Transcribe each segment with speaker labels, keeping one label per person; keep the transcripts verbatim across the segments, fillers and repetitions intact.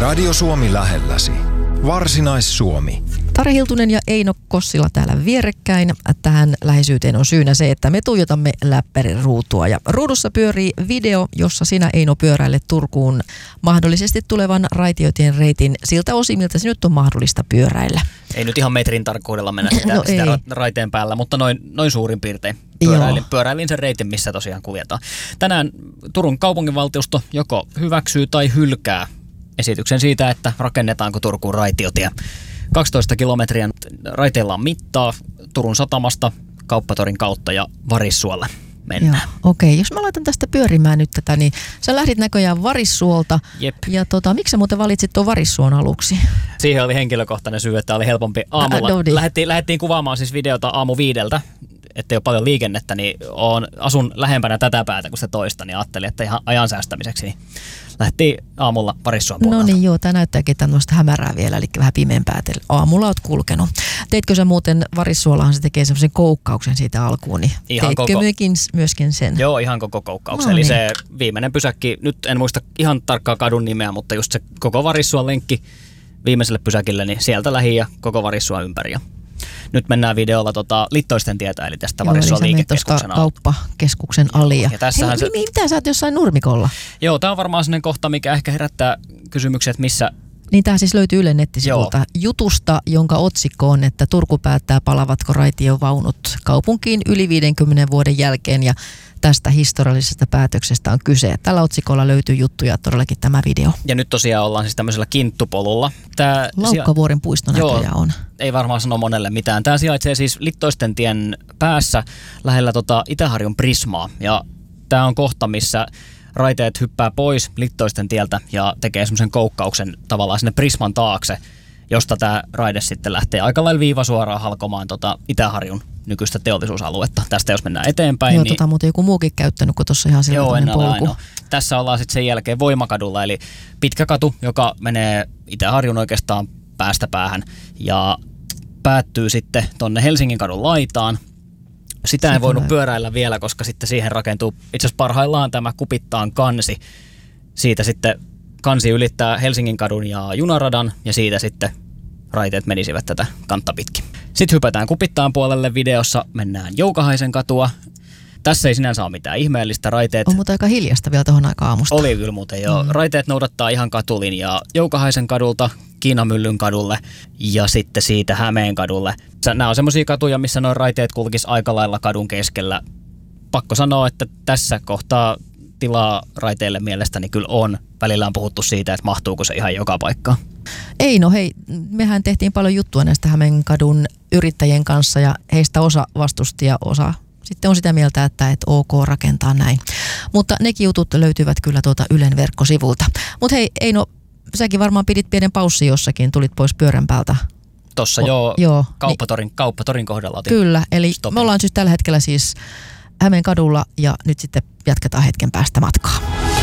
Speaker 1: Radio Suomi lähelläsi. Varsinais-Suomi.
Speaker 2: Tari Hiltunen ja Eino Kossila täällä vierekkäin. Tähän läheisyyteen on syynä se, että me tuijotamme läppärin ruutua. Ja ruudussa pyörii video, jossa sinä, Eino, pyöräilet Turkuun mahdollisesti tulevan raitiotien reitin siltä osin, miltä se nyt on mahdollista pyöräillä.
Speaker 3: Ei nyt ihan metrin tarkkuudella mennä sitä,
Speaker 2: no
Speaker 3: sitä ra- raiteen päällä, mutta noin, noin suurin piirtein pyöräilin, pyöräilin sen reitin, missä tosiaan kuljetaan. Tänään Turun kaupunginvaltuusto joko hyväksyy tai hylkää esityksen siitä, että rakennetaanko Turkuun raitiotie. kaksitoista kilometriä raiteilla on mittaa Turun satamasta, Kauppatorin kautta ja Varissuolle mennään.
Speaker 2: Okei, okay. Jos mä laitan tästä pyörimään nyt tätä, niin sä lähdit näköjään Varissuolta.
Speaker 3: Jep.
Speaker 2: Ja tota, miksi sä muuten valitsit tuon Varissuon aluksi?
Speaker 3: Siihen oli henkilökohtainen syy, että oli helpompi aamulla.
Speaker 2: Ä, no,
Speaker 3: lähdettiin, lähdettiin kuvaamaan siis videota aamu viideltä, ettei ole paljon liikennettä, niin on, asun lähempänä tätä päätä kuin sitä toista, niin ajattelin, että ihan ajan säästämiseksi niin lähdettiin aamulla Varissuon puolelta.
Speaker 2: No niin joo, tämä näyttääkin tämmöistä hämärää vielä, eli vähän pimeämpää. Aamulla oot kulkenut. Teitkö sä muuten, Varissuollahan se tekee semmoisen koukkauksen siitä alkuun, niin ihan teitkö koko, myöskin, myöskin sen?
Speaker 3: Joo, ihan koko koukkauksen.
Speaker 2: No
Speaker 3: Eli
Speaker 2: niin.
Speaker 3: se viimeinen pysäkki, nyt en muista ihan tarkkaa kadun nimeä, mutta just se koko Varissuon lenkki viimeiselle pysäkille, niin sieltä lähi ja koko Varissuon ympäri. Ja nyt mennään videolla tota Littoisten tietä, eli tästä Varissuon liikekeskuksen
Speaker 2: alta. Kauppakeskuksen ali. Ja
Speaker 3: ja
Speaker 2: hei,
Speaker 3: se,
Speaker 2: mitä sä oot jossain nurmikolla?
Speaker 3: Joo, tämä on varmaan sellainen kohta, mikä ehkä herättää kysymyksiä, että missä...
Speaker 2: Niin tämä siis löytyy Ylen nettisivulta. Joo. Jutusta, jonka otsikko on, että Turku päättää palavatko raitiovaunut kaupunkiin yli viidenkymmenen vuoden jälkeen, ja tästä historiallisesta päätöksestä on kyse. Tällä otsikolla löytyy juttuja, todellakin tämä video.
Speaker 3: Ja nyt tosiaan ollaan siis tämmöisellä kinttupolulla. Tää
Speaker 2: Laukkavuoren puisto näköjään on.
Speaker 3: Ei varmaan sano monelle mitään. Tämä sijaitsee siis Littoisten tien päässä lähellä tota Itä-Harjun Prismaa. Ja tämä on kohta, missä raiteet hyppää pois Littoisten tieltä ja tekee semmoisen koukkauksen tavallaan sinne Prisman taakse, josta tämä raide sitten lähtee aika lailla viivasuoraan halkomaan tota Itä-Harjun nykyistä teollisuusaluetta. Tästä jos mennään eteenpäin.
Speaker 2: Joo,
Speaker 3: niin...
Speaker 2: tota muuten joku muukin käyttänyt, kun tuossa ihan sellainen polku.
Speaker 3: Ainoa. Tässä ollaan sitten sen jälkeen Voimakadulla, eli pitkä katu, joka menee Itä-Harjun oikeastaan päästä päähän ja päättyy sitten tonne Helsingin kadun laitaan. Sitä ei voinut pyöräillä vielä, koska sitten siihen rakentuu itse asiassa parhaillaan tämä Kupittaan kansi. Siitä sitten kansi ylittää Helsingin kadun ja junaradan ja siitä sitten raiteet menisivät tätä kantta pitkin. Sitten hypätään Kupittaan puolelle videossa, mennään Joukahaisen katua. Tässä ei sinänsä ole mitään ihmeellistä. Raiteet...
Speaker 2: On mutta aika hiljasta vielä tuohon aikaan aamusta.
Speaker 3: Oli kyllä muuten jo. Mm. Raiteet noudattaa ihan katulinjaa Joukahaisen kadulta Kiinamyllyn kadulle ja sitten siitä Hämeen kadulle. Nämä on semmoisia katuja, missä noin raiteet kulkis aika lailla kadun keskellä. Pakko sanoa, että tässä kohtaa tilaa raiteille mielestäni kyllä on. Välillä on puhuttu siitä, että mahtuuko se ihan joka paikkaan.
Speaker 2: Ei no hei, mehän tehtiin paljon juttua näistä Hämeen kadun yrittäjien kanssa ja heistä osa vastusti ja osa sitten on sitä mieltä, että et ok rakentaa näin. Mutta nekin jutut löytyvät kyllä tuolta Ylen verkkosivulta. Mutta hei Eino, säkin varmaan pidit pienen paussin jossakin, tulit pois pyörän päältä.
Speaker 3: Tossa o- joo,
Speaker 2: joo
Speaker 3: kauppatorin, niin, kauppatorin kohdalla otin.
Speaker 2: Kyllä, eli
Speaker 3: stopin.
Speaker 2: Me ollaan siis tällä hetkellä siis Hämeen kadulla ja nyt sitten jatketaan hetken päästä matkaa.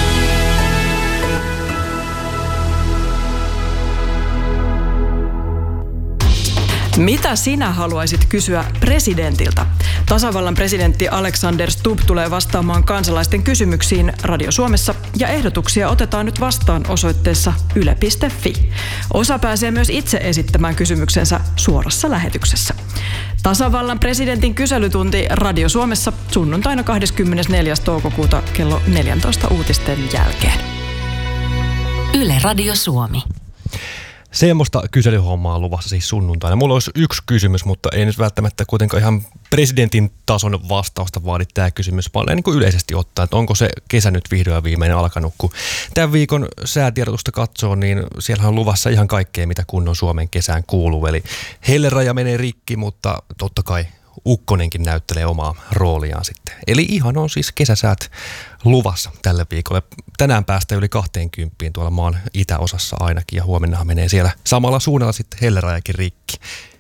Speaker 4: Mitä sinä haluaisit kysyä presidentiltä? Tasavallan presidentti Alexander Stubb tulee vastaamaan kansalaisten kysymyksiin Radio Suomessa ja ehdotuksia otetaan nyt vastaan osoitteessa yle piste fi. Osa pääsee myös itse esittämään kysymyksensä suorassa lähetyksessä. Tasavallan presidentin kyselytunti Radio Suomessa sunnuntaina kahdeskymmenesneljäs toukokuuta kello neljätoista uutisten jälkeen.
Speaker 5: Yle Radio Suomi.
Speaker 6: Semmoista kyselyhommaa on luvassa siis sunnuntaina. Mulla olisi yksi kysymys, mutta ei nyt välttämättä kuitenkaan ihan presidentin tason vastausta vaadi tämä kysymys, vaan niin kuin yleisesti ottaen, että onko se kesä nyt vihdoin viimeinen alkanut. Kun tämän viikon säätiedotusta katsoo, niin siellä on luvassa ihan kaikkea, mitä kunnon Suomen kesään kuuluu. Eli helleraja menee rikki, mutta totta kai ukkonenkin näyttelee omaa rooliaan sitten. Eli ihan on siis kesäsäät luvassa tälle viikolle. Tänään päästään yli kaksikymmentä tuolla maan itäosassa ainakin ja huomennahan menee siellä samalla suunnalla sitten hellerajakin rikki.